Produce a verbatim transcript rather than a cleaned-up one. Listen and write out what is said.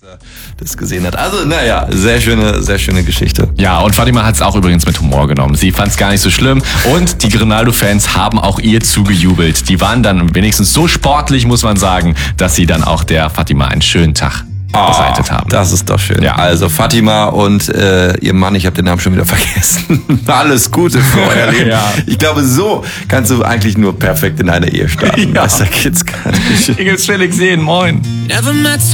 das gesehen hat. Also, naja, sehr schöne, sehr schöne Geschichte. Ja, und Fatima hat es auch übrigens mit Humor genommen. Sie fand es gar nicht so schlimm und die Ronaldo-Fans haben auch ihr zugejubelt. Die waren dann wenigstens so sportlich, muss man sagen, dass sie dann auch der Fatima einen schönen Tag beseitigt haben. Das ist doch schön. Ja. Also Fatima und äh, ihr Mann, ich habe den Namen schon wieder vergessen. Alles Gute für euer Leben. Ja. Ich glaube, so kannst du eigentlich nur perfekt in einer Ehe starten. Ja. Besser geht's gar nicht. Ingels Felix sehen, moin. Never met